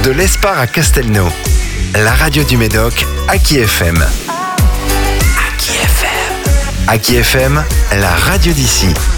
De l'Espar à Castelnau, la radio du Médoc, Aki FM. Aki FM. Aki FM, la radio d'ici.